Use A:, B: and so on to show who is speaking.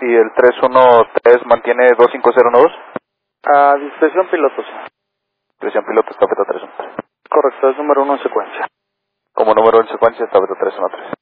A: ¿Y el 313 mantiene 25092?
B: A disposición pilotos.
A: Disposición pilotos, Tafeta 313.
B: Correcto, es número 1 en secuencia.
A: Como número en secuencia, Tafeta 313.